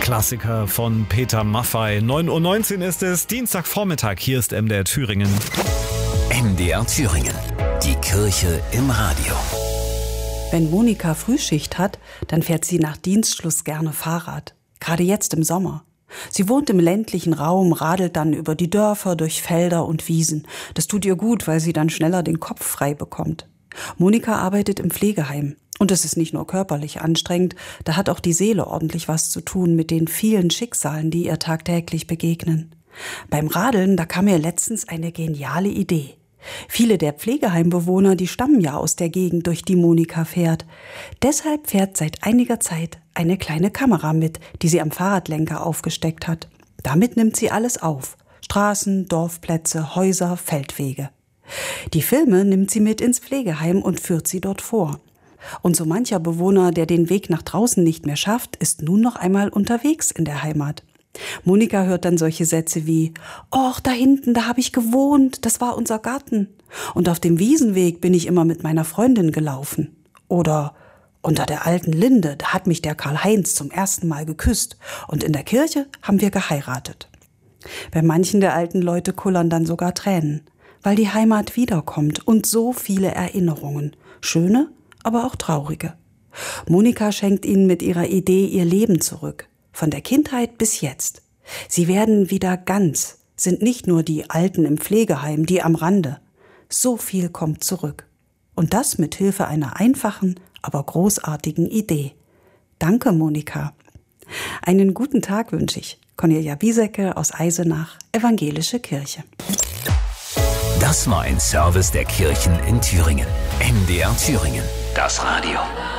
Klassiker von Peter Maffay. 9:19 Uhr ist es, Dienstagvormittag. Hier ist MDR Thüringen. MDR Thüringen. Die Kirche im Radio. Wenn Monika Frühschicht hat, dann fährt sie nach Dienstschluss gerne Fahrrad. Gerade jetzt im Sommer. Sie wohnt im ländlichen Raum, radelt dann über die Dörfer, durch Felder und Wiesen. Das tut ihr gut, weil sie dann schneller den Kopf frei bekommt. Monika arbeitet im Pflegeheim. Und es ist nicht nur körperlich anstrengend, da hat auch die Seele ordentlich was zu tun mit den vielen Schicksalen, die ihr tagtäglich begegnen. Beim Radeln, da kam mir letztens eine geniale Idee. Viele der Pflegeheimbewohner, die stammen ja aus der Gegend, durch die Monika fährt. Deshalb fährt seit einiger Zeit eine kleine Kamera mit, die sie am Fahrradlenker aufgesteckt hat. Damit nimmt sie alles auf. Straßen, Dorfplätze, Häuser, Feldwege. Die Filme nimmt sie mit ins Pflegeheim und führt sie dort vor. Und so mancher Bewohner, der den Weg nach draußen nicht mehr schafft, ist nun noch einmal unterwegs in der Heimat. Monika hört dann solche Sätze wie: »Och, da hinten, da habe ich gewohnt, das war unser Garten. Und auf dem Wiesenweg bin ich immer mit meiner Freundin gelaufen.« Oder »Unter der alten Linde, da hat mich der Karl-Heinz zum ersten Mal geküsst. Und in der Kirche haben wir geheiratet.« Bei manchen der alten Leute kullern dann sogar Tränen, weil die Heimat wiederkommt und so viele Erinnerungen, schöne, aber auch traurige. Monika schenkt ihnen mit ihrer Idee ihr Leben zurück, von der Kindheit bis jetzt. Sie werden wieder ganz, sind nicht nur die Alten im Pflegeheim, die am Rande. So viel kommt zurück. Und das mit Hilfe einer einfachen, aber großartigen Idee. Danke, Monika. Einen guten Tag wünsche ich. Cornelia Biesecke aus Eisenach, Evangelische Kirche. Das war ein Service der Kirchen in Thüringen. MDR Thüringen. Das Radio.